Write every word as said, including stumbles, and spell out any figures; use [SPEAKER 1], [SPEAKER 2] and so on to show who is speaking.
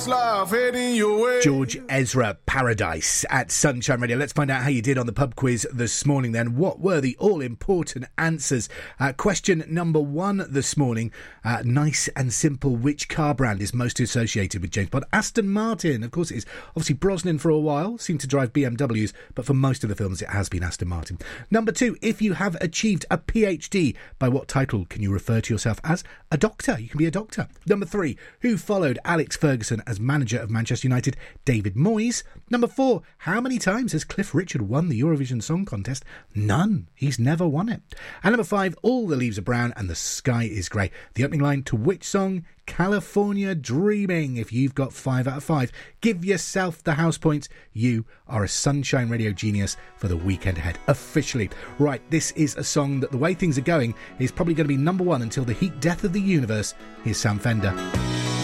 [SPEAKER 1] Fast life heading your way.
[SPEAKER 2] George Ezra, Paradise at Sunshine Radio. Let's find out how you did on the pub quiz this morning then. What were the all-important answers? Uh, question number one this morning. Uh, nice and simple. Which car brand is most associated with James Bond? Aston Martin. Of course it is. Obviously Brosnan for a while seemed to drive B M Ws, but for most of the films it has been Aston Martin. Number two. If you have achieved a P H D, by what title can you refer to yourself as? A doctor. You can be a doctor. Number three. Who followed Alex Ferguson as manager of Manchester United? David Moyes. Number four. How many times has Cliff Richard won the Eurovision Song Contest? None. He's never won it. And number five. All the leaves are brown and the sky is grey. The opening line to which song? California Dreaming. If you've got five out of five, give yourself the house points. You are a Sunshine Radio genius for the weekend ahead, officially. Right, this is a song that, the way things are going, is probably going to be number one until the heat death of the universe. Here's Sam Fender.